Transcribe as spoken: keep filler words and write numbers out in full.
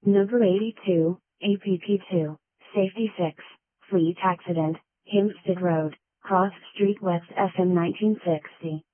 Number eighty-two, A P P two, Safety six, Fleet Accident, Hempstead Road, Cross Street West, S M nineteen sixty.